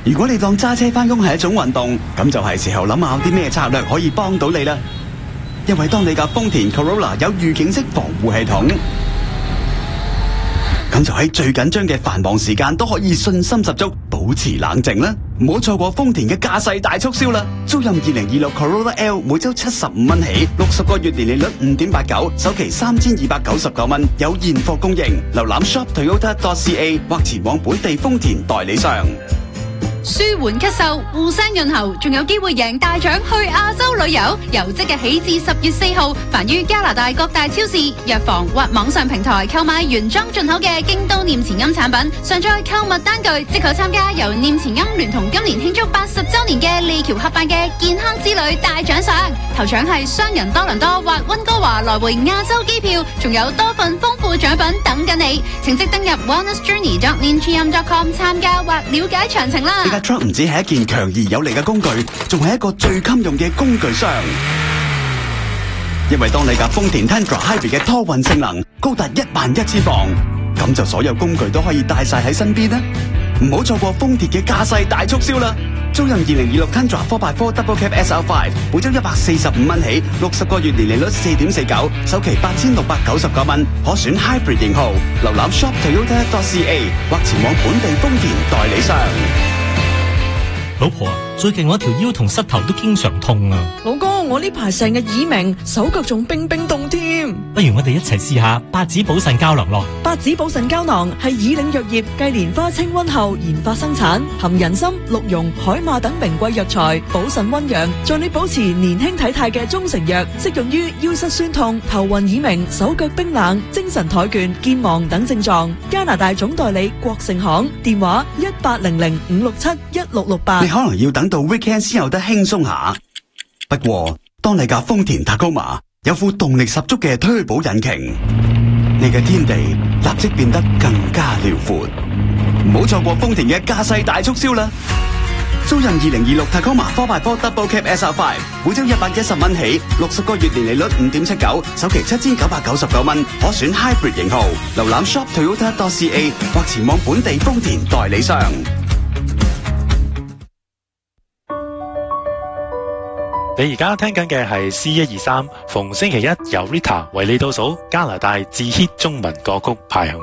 如果你當揸車返工係一種運動，咁就係時候諗下啲咩策略可以幫到你啦。因為當你架豐田 Corolla 有預警式防護系統，咁就喺最緊張嘅繁忙時間都可以信心十足，保持冷靜啦。唔好錯過豐田嘅駕駛大促銷啦！租賃2026 Corolla L 每周75蚊起，60個月年利率5.89，首期3299蚊，有現貨供應。瀏覽 shop.toyota.ca 或前往本地豐田代理商。 舒緩咳嗽、護聲潤喉，仲有機會贏大獎去亞洲旅遊。由即日起至10月4號，凡於加拿大各大超市、藥房或網上平台購買原裝進口嘅京都念慈菴產品，上載購物單據，即可參加由念慈菴聯同今年慶祝80週年嘅利橋合辦嘅健康之旅大獎賞。頭獎係雙人多倫多或溫哥華來回亞洲機票，仲有多份豐富獎品等緊你。請即登入 wellnessjourney.nintm.com 參加或了解詳情啦。 架 truck 唔止係一件強而有力嘅工具，仲係一個最襟用嘅工具箱。因為當你架豐田 Tundra Hybrid 嘅拖運性能高達11000磅，咁就所有工具都可以帶晒喺身邊啦。唔好錯過豐田嘅駕駛大促銷啦！租賃2026 Tundra 4x4 Double Cab SL5，每周145蚊起，60個月年利率4.49，首期8699蚊，可選 Hybrid 型號。瀏覽 shop.toyota.ca 或前往本地豐田代理商。 老婆啊，最近我條腰同膝頭都經常痛啊。 老公，我呢排成日耳鳴，手腳仲冰冰凍添。 不如我哋一齊試下八子補腎膠囊咯。 八子補腎膠囊係以嶺藥業繼蓮花清瘟後研發生產，含人參、鹿茸、海馬等名貴藥材，補腎溫陽，助你保持年輕體態嘅中成藥，適用於腰膝酸痛、頭暈耳鳴、手腳冰冷、精神怠倦、健忘等症狀。加拿大總代理國盛行，電話1800-567-1668。 你可能要等到 weekend 先有得輕鬆下。不過，當你架豐田 Tacoma 有副動力十足嘅推保引擎，你嘅天地立即變得更加遼闊。唔好錯過豐田嘅駕駛大促銷啦！租賃2026 Tacoma 4x4 Double Cab SL5，每周110蚊起，60個月年利率5.79，首期7999蚊，可選 Hybrid 型號。瀏覽 shop.toyota.ca 或前往本地豐田代理商。 你而家聽緊嘅係 C123，逢星期一由 Rita 為你倒數加拿大至 hit 中文歌曲排行。